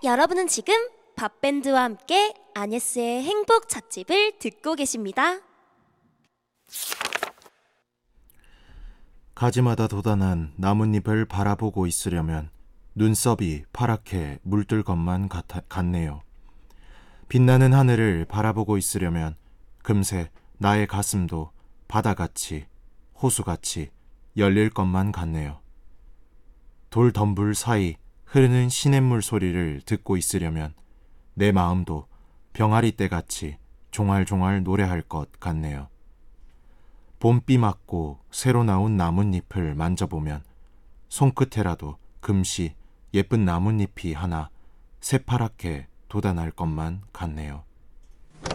여러분은 지금 밥밴드와 함께 아네스의 행복 찻집을 듣고 계십니다. 가지마다 돋아난 나뭇잎을 바라보고 있으려면 눈썹이 파랗게 물들 것만 같네요. 빛나는 하늘을 바라보고 있으려면 금세 나의 가슴도 바다같이 호수같이 열릴 것만 같네요. 돌덤불 사이 흐르는 시냇물 소리를 듣고 있으려면 내 마음도 병아리 떼같이 종알종알 노래할 것 같네요. 봄비 맞고 새로 나온 나뭇잎을 만져보면 손끝에라도 금시 예쁜 나뭇잎이 하나 새파랗게 돋아날 것만 같네요.